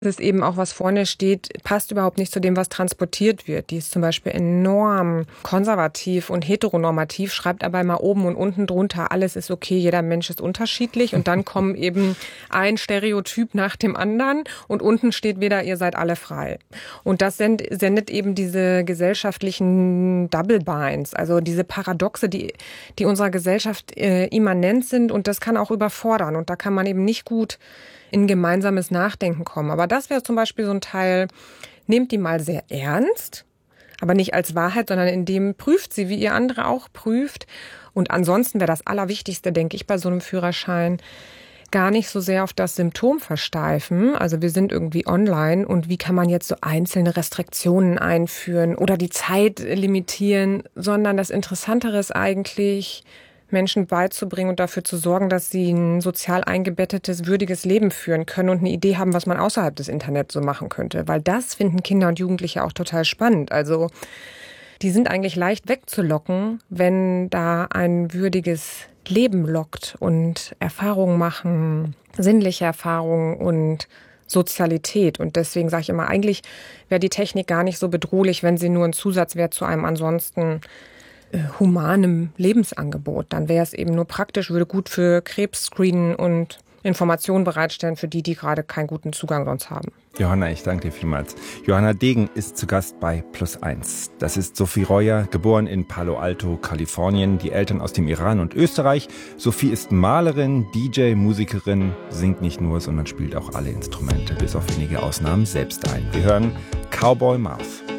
Das ist eben auch, was vorne steht, passt überhaupt nicht zu dem, was transportiert wird. Die ist zum Beispiel enorm konservativ und heteronormativ, schreibt aber immer oben und unten drunter, alles ist okay, jeder Mensch ist unterschiedlich. Und dann kommen eben ein Stereotyp nach dem anderen und unten steht wieder, ihr seid alle frei. Und das sendet eben diese gesellschaftlichen Double Binds, also diese Paradoxe, die unserer Gesellschaft immanent sind. Und das kann auch überfordern. Und da kann man eben nicht gut in gemeinsames Nachdenken kommen. Aber das wäre zum Beispiel so ein Teil, nehmt die mal sehr ernst, aber nicht als Wahrheit, sondern indem prüft sie, wie ihr andere auch prüft. Und ansonsten wäre das Allerwichtigste, denke ich, bei so einem Führerschein, gar nicht so sehr auf das Symptom versteifen. Also wir sind irgendwie online und wie kann man jetzt so einzelne Restriktionen einführen oder die Zeit limitieren, sondern das Interessantere ist eigentlich, Menschen beizubringen und dafür zu sorgen, dass sie ein sozial eingebettetes, würdiges Leben führen können und eine Idee haben, was man außerhalb des Internets so machen könnte. Weil das finden Kinder und Jugendliche auch total spannend. Also die sind eigentlich leicht wegzulocken, wenn da ein würdiges Leben lockt und Erfahrungen machen, sinnliche Erfahrungen und Sozialität. Und deswegen sage ich immer, eigentlich wäre die Technik gar nicht so bedrohlich, wenn sie nur ein Zusatz wäre zu einem ansonsten humanem Lebensangebot. Dann wäre es eben nur praktisch, würde gut für Krebs screenen und Informationen bereitstellen für die gerade keinen guten Zugang sonst haben. Johanna, ich danke dir vielmals. Johanna Degen ist zu Gast bei Plus1. Das ist Sophie Reuer, geboren in Palo Alto, Kalifornien, die Eltern aus dem Iran und Österreich. Sophie ist Malerin, DJ, Musikerin, singt nicht nur, sondern spielt auch alle Instrumente, bis auf wenige Ausnahmen, selbst ein. Wir hören Cowboy Mouth.